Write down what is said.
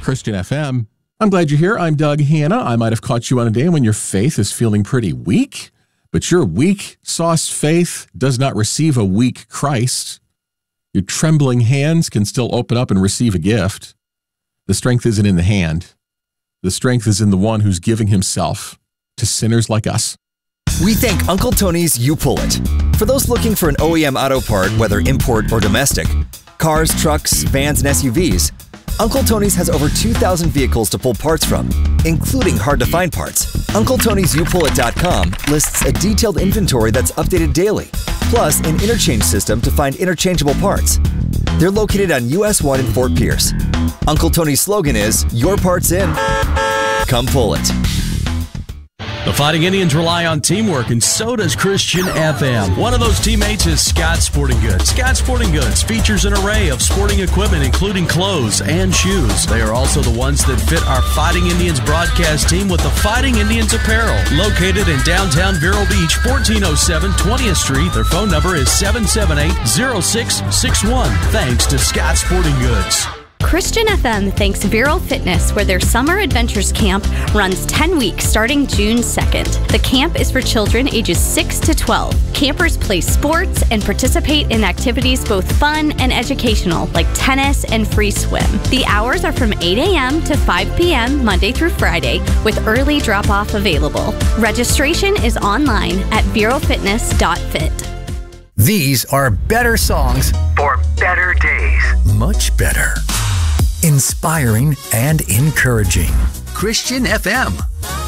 Christian FM. I'm glad you're here. I'm Doug Hanna. I might have caught you on a day when your faith is feeling pretty weak, but your weak sauce faith does not receive a weak Christ. Your trembling hands can still open up and receive a gift. The strength isn't in the hand. The strength is in the one who's giving himself to sinners like us. We thank Uncle Tony's You Pull It. For those looking for an OEM auto part, whether import or domestic, cars, trucks, vans, and SUVs, Uncle Tony's has over 2,000 vehicles to pull parts from, including hard-to-find parts. UncleTony'sYouPullIt.com lists a detailed inventory that's updated daily, plus an interchange system to find interchangeable parts. They're located on US 1 in Fort Pierce. Uncle Tony's slogan is, "Your part's in. Come pull it." The Fighting Indians rely on teamwork, and so does Christian FM. One of those teammates is Scott Sporting Goods. Scott Sporting Goods features an array of sporting equipment, including clothes and shoes. They are also the ones that fit our Fighting Indians broadcast team with the Fighting Indians apparel. Located in downtown Vero Beach, 1407 20th Street. Their phone number is 778-0661. Thanks to Scott Sporting Goods. Christian FM thanks Viral Fitness, where their Summer Adventures Camp runs 10 weeks starting June 2nd. The camp is for children ages 6 to 12. Campers play sports and participate in activities both fun and educational, like tennis and free swim. The hours are from 8 a.m. to 5 p.m. Monday through Friday, with early drop-off available. Registration is online at viralfitness.fit. These are better songs for better days. Much better. Inspiring and encouraging. Christian FM.